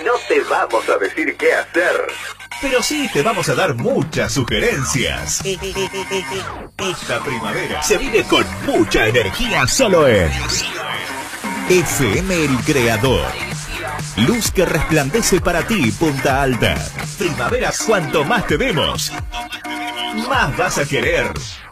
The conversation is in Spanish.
No te vamos a decir qué hacer, pero sí te vamos a dar muchas sugerencias. Esta primavera se vive con mucha energía solo en FM El Creador. Luz que resplandece para ti, Punta Alta. Primavera, cuanto más te vemos, más vas a querer.